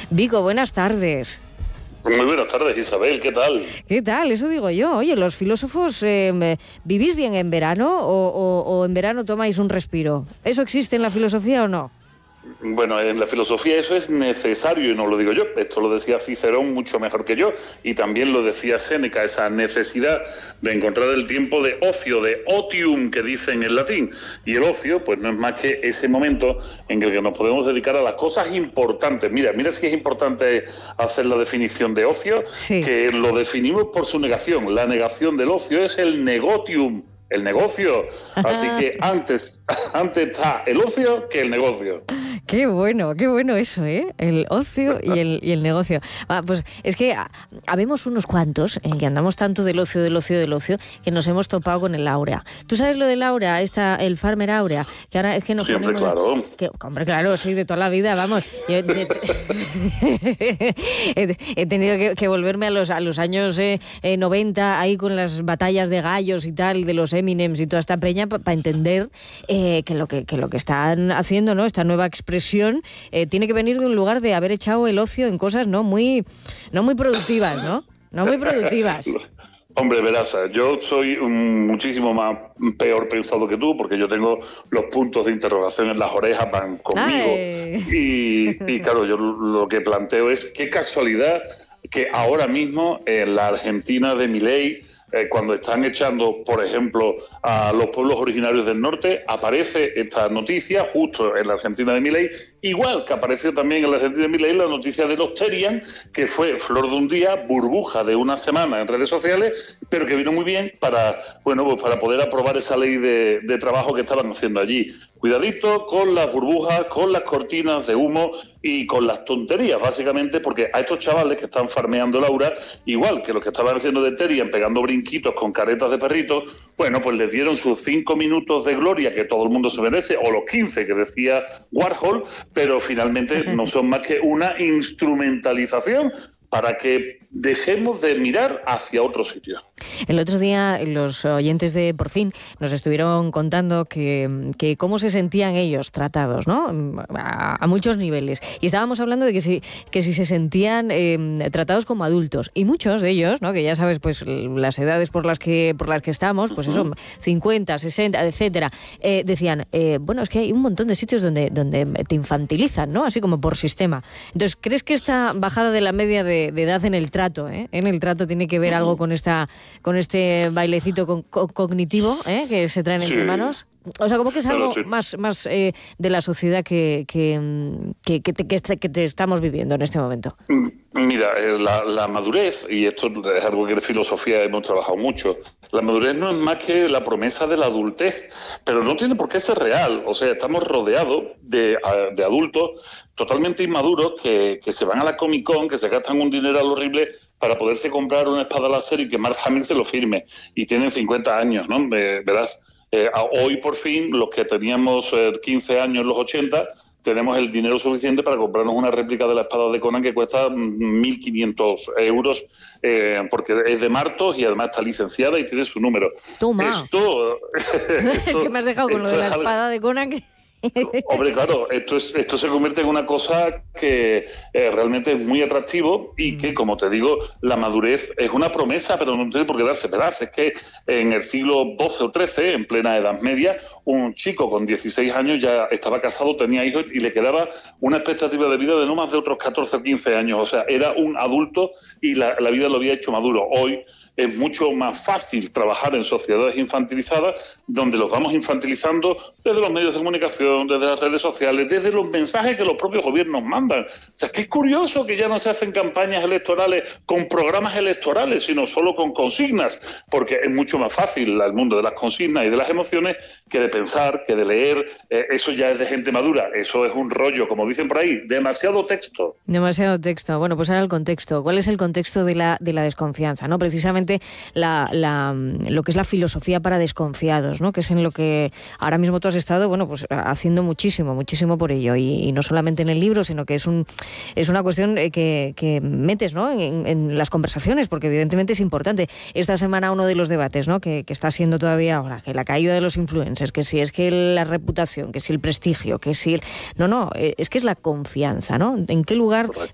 Vico, buenas tardes. Muy buenas tardes, Isabel, ¿qué tal? ¿Qué tal? Eso digo yo. Oye, los filósofos, ¿vivís bien en verano o en verano tomáis un respiro? ¿Eso existe en la filosofía o no? Bueno, en la filosofía eso es necesario y no lo digo yo, esto lo decía Cicerón mucho mejor que yo y también lo decía Séneca, esa necesidad de encontrar el tiempo de ocio, de otium que dicen en latín, y el ocio pues no es más que ese momento en el que nos podemos dedicar a las cosas importantes. Mira si es importante hacer la definición de ocio, sí, que lo definimos por su negación. La negación del ocio es el negotium, el negocio. Así que antes está el ocio que el negocio. Qué bueno eso, ¿eh? El ocio y el negocio. Pues es que habemos unos cuantos en que andamos tanto del ocio, que nos hemos topado con el áurea. ¿Tú sabes lo del áurea, el Farmer áurea? Que ahora es que nos siempre, ponemos... claro. Hombre, claro, soy de toda la vida, vamos. Yo he tenido que volverme a los años 90, ahí con las batallas de gallos y tal, de los Eminems y toda esta peña, para entender que lo que están haciendo, ¿no? Esta nueva expresión tiene que venir de un lugar de haber echado el ocio en cosas no muy productivas, ¿no? No muy productivas. Hombre, verás, yo soy muchísimo más peor pensado que tú, porque yo tengo los puntos de interrogación en las orejas, van conmigo. Y claro, yo lo que planteo es qué casualidad que ahora mismo en la Argentina de Milei, cuando están echando, por ejemplo, a los pueblos originarios del norte, aparece esta noticia justo en la Argentina de Milei, igual que apareció también en la Argentina de Milei la noticia de los Terian, que fue flor de un día, burbuja de una semana en redes sociales, pero que vino muy bien para poder aprobar esa ley de trabajo que estaban haciendo allí. Cuidadito con las burbujas, con las cortinas de humo y con las tonterías, básicamente, porque a estos chavales que están farmeando Laura, igual que los que estaban haciendo de Terian, pegando brinquitos con caretas de perritos, bueno, pues les dieron sus 5 minutos de gloria que todo el mundo se merece, o los 15 que decía Warhol, pero finalmente no son más que una instrumentalización para que dejemos de mirar hacia otro sitio. El otro día los oyentes de Por Fin nos estuvieron contando que cómo se sentían ellos tratados, ¿no? A muchos niveles. Y estábamos hablando de que si se sentían tratados como adultos. Y muchos de ellos, ¿no? Que ya sabes, pues las edades por las que estamos, pues eso, 50, 60, etcétera, decían, bueno, es que hay un montón de sitios donde te infantilizan, ¿no? Así como por sistema. Entonces, ¿crees que esta bajada de la media de edad en el trato, en el trato tiene que ver algo con este bailecito cognitivo, que se traen entre manos? O sea, como que es algo más de la sociedad que te estamos viviendo en este momento. Mira, la madurez, y esto es algo que en filosofía hemos trabajado mucho, la madurez no es más que la promesa de la adultez, pero no tiene por qué ser real. O sea, estamos rodeados de adultos totalmente inmaduros que se van a la Comic Con, que se gastan un dinero horrible para poderse comprar una espada láser y que Mark Hamill se lo firme. Y tienen 50 años, ¿no? Verás. Hoy por fin los que teníamos 15 años en los 80 tenemos el dinero suficiente para comprarnos una réplica de la espada de Conan que cuesta 1.500 euros porque es de Martos y además está licenciada y tiene su número. Toma. Esto es que me has dejado con lo de la espada de Conan que... Hombre, claro, esto se convierte en una cosa que realmente es muy atractivo y que, como te digo, la madurez es una promesa, pero no tiene por qué darse. Verás, es que en el siglo XII o XIII, en plena Edad Media, un chico con 16 años ya estaba casado, tenía hijos y le quedaba una expectativa de vida de no más de otros 14 o 15 años. O sea, era un adulto y la vida lo había hecho maduro. Hoy es mucho más fácil trabajar en sociedades infantilizadas, donde los vamos infantilizando desde los medios de comunicación, desde las redes sociales, desde los mensajes que los propios gobiernos mandan. O sea, es que es curioso que ya no se hacen campañas electorales con programas electorales, sino solo con consignas, porque es mucho más fácil el mundo de las consignas y de las emociones que de pensar, que de leer. Eso ya es de gente madura, eso es un rollo, como dicen por ahí, demasiado texto. Demasiado texto. Bueno, pues ahora el contexto. ¿Cuál es el contexto de la desconfianza, ¿no? Precisamente lo que es la filosofía para desconfiados, ¿no? Que es en lo que ahora mismo tú has estado, bueno, pues haciendo muchísimo por ello y no solamente en el libro, sino que es una cuestión que metes, ¿no? en las conversaciones, porque evidentemente es importante. Esta semana uno de los debates, ¿no? que está siendo todavía ahora, que la caída de los influencers, que si es que la reputación, que si el prestigio, que si es que es la confianza, ¿no? ¿En qué lugar